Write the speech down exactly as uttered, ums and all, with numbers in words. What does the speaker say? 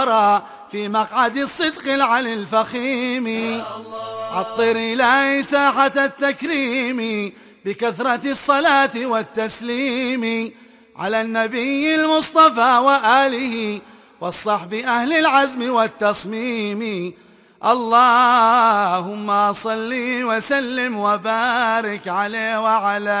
في مقعد الصدق العلي الفخيم. عطر إلهي ساحة التكريم بكثرة الصلاة والتسليم على النبي المصطفى وآله والصحب أهل العزم والتصميم. اللهم صل وسلم وبارك عليه وعلى